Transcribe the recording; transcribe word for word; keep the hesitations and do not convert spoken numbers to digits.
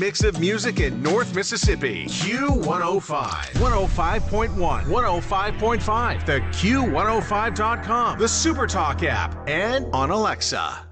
Mix of music in North Mississippi. Q one oh five. one oh five point one. one oh five point five. The Q one oh five dot com. The SuperTalk app. And on Alexa.